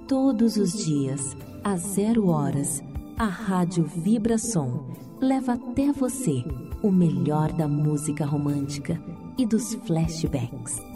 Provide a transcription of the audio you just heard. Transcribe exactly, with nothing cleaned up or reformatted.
Todos os dias, às zero horas, a Rádio Vibração leva até você o melhor da música romântica e dos flashbacks.